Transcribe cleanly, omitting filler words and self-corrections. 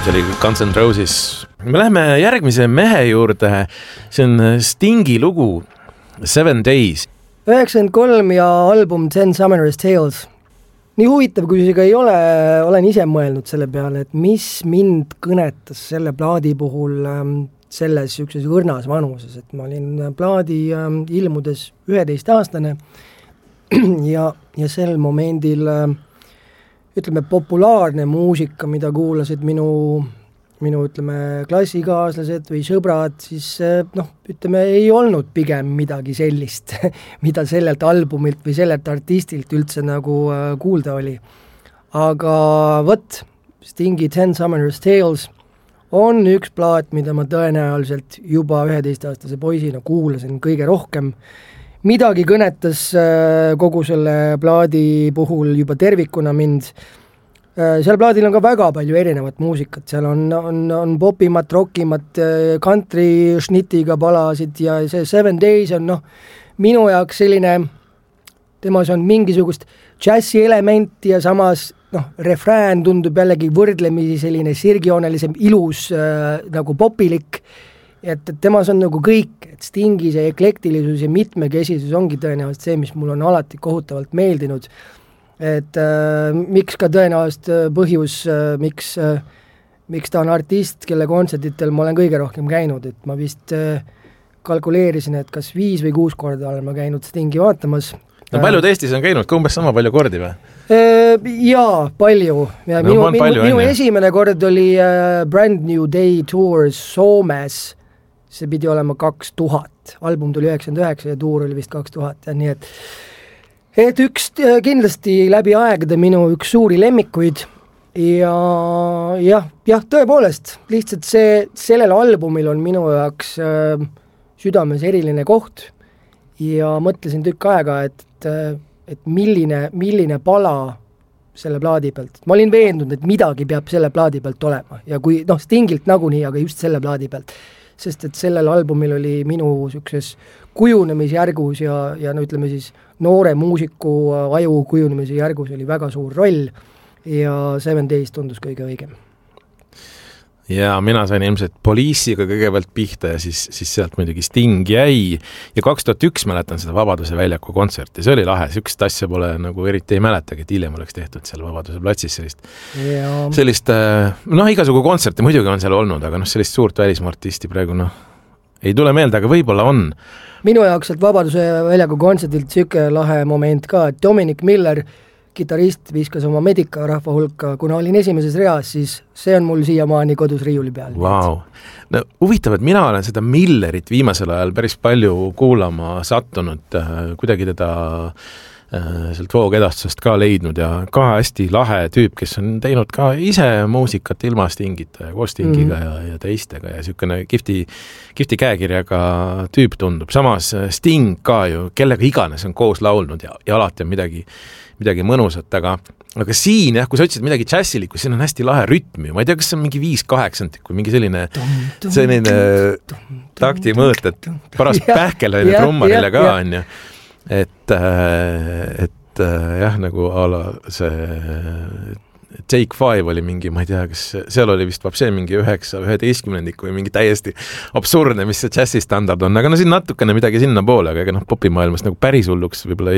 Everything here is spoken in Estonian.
see oli Guns N' Roses. Me läheme järgmise mehe juurde. See on Stingi lugu 7 Days. 93 ja album 10 Summer's Tales. Nii huvitav, kui see ka ei ole, olen ise mõelnud selle peale, et mis mind kõnetas selle plaadi puhul selles ükses õrnas vanuses, et ma olin plaadi ilmudes 11-aastane ja sel momendil ütleme populaarne muusika, mida kuulasid minu ütleme klassikaaslased või sõbrad, siis ütleme ei olnud pigem midagi sellist, mida sellelt albumilt või sellelt artistilt üldse nagu kuulda oli. Aga võt, Stingi 10 Summer's Tales on üks plaat, mida ma tõenäoliselt juba 11-aastase poisina kuulasin kõige rohkem. Midagi kõnetas kogu selle plaadi puhul juba tervikuna mind. Seal plaadil on ka väga palju erinevat muusikat, seal on popimat, rockimat, country schnittiga palasid ja see 7 Days on minu jaoks selline, temas on mingisugust džässi elementi ja samas refrään tundub jällegi võrdlemisi selline sirgjoonelisem ilus nagu popilik, et temas on nagu kõik, et Stingi see eklektilisus ja mitmekesisus ongi tõenäoliselt see, mis mul on alati kohutavalt meeldinud. Et miks ka tõenäoliselt põhjus, miks ta on artist, kelle kontsertitel ma olen kõige rohkem käinud, et ma vist kalkuleerisin, et kas 5 või 6 korda olen ma käinud Stingi vaatamas. No paljud Eestis on käinud, ka umbes sama palju kordi või? Jaa, palju. Ja minu esimene kord oli Brand New Day Tour Soomes, see pidi olema 2000, album tuli 99 ja tuur oli vist 2000 ja nii, et üks kindlasti läbi aegade minu üks suuri lemmikuid ja tõepoolest, lihtsalt sellel albumil on minu jaoks südames eriline koht ja mõtlesin tükk aega, et milline pala selle plaadi pealt. Ma olin veendunud, et midagi peab selle plaadi pealt olema ja kui Stingilt nagunii, aga just selle plaadi pealt, sest et sellel albumil oli minu sükses kujunemisjärgus ja ütleme siis noore muusiku aju kujunemise järgus oli väga suur roll ja 7 Days tundus kõige õigem. Ja mina sain ilmselt Police'iga kõigepealt pihta ja siis sealt muidugi Sting jäi ja 2001 mäletan seda Vabaduse väljaku kontserti, see oli lahe, sükest asja pole nagu eriti ei mäletagi, et hiljem oleks tehtud seal Vabaduse platsis sellist igasugu kontserti muidugi on seal olnud, aga sellist suurt välismaa artisti praegu ei tule meelde, aga võib-olla on. Minu jaoks sealt Vabaduse väljaku kontsertilt süke lahe moment ka, et Dominic Miller, kitarist, viskas oma Medica rahva hulka, kuna olin esimeses reas, siis see on mul siiamaani kodus riiuli peal. Wow. No, huvitav, et mina olen seda Millerit viimasel ajal päris palju kuulama sattunud, kuidagi teda sealt voogedastusest ka leidnud ja ka hästi lahe tüüp, kes on teinud ka ise muusikat ilma Stingita ja koos Stingiga ja teistega ja sükene kihvti käekirjaga tüüp tundub. Samas Sting ka ju, kellega iganes on koos laulnud ja alati on midagi mõnusat, aga siin kui sa ütlesid midagi džässilikku, siin on hästi lahe rütm ju, ma ei tea, kas see on mingi 5/8 või mingi selline takti mõõt, et paras pähkel on trummarile ka on ju. Et jah, nagu ala see Take 5 oli mingi, ma ei tea, kas seal oli vist see mingi 9/11 või mingi täiesti absurdne, mis see džässi standard on, aga siin natukene midagi sinna poole, aga popimaailmas nagu päris hulluks võib-olla